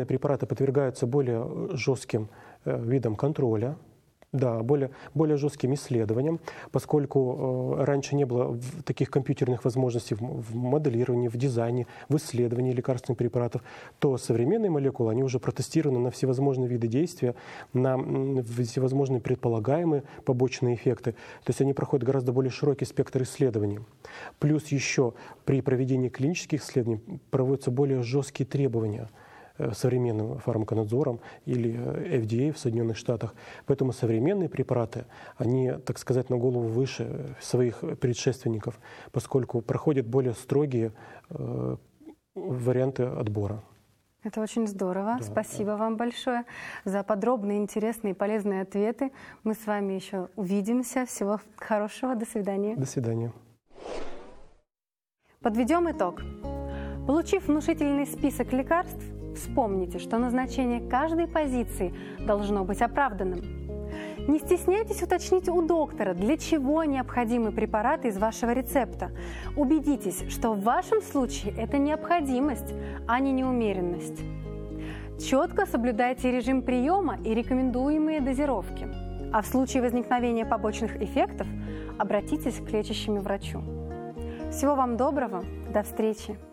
современные препараты подвергаются более жестким видам контроля, да, более жестким исследованиям, поскольку раньше не было таких компьютерных возможностей в моделировании, в дизайне, в исследовании лекарственных препаратов, то современные молекулы, они уже протестированы на всевозможные виды действия, на всевозможные предполагаемые побочные эффекты. То есть они проходят гораздо более широкий спектр исследований. Плюс еще при проведении клинических исследований проводятся более жесткие требования современным фармаконадзором или FDA в Соединенных Штатах. Поэтому современные препараты, они, так сказать, на голову выше своих предшественников, поскольку проходят более строгие варианты отбора. Это очень здорово. Да, Спасибо вам большое за подробные, интересные и полезные ответы. Мы с вами еще увидимся. Всего хорошего. До свидания. До свидания. Подведем итог. Получив внушительный список лекарств, вспомните, что назначение каждой позиции должно быть оправданным. Не стесняйтесь уточнить у доктора, для чего необходимы препараты из вашего рецепта. Убедитесь, что в вашем случае это необходимость, а не неумеренность. Четко соблюдайте режим приема и рекомендуемые дозировки. А в случае возникновения побочных эффектов обратитесь к лечащему врачу. Всего вам доброго, до встречи!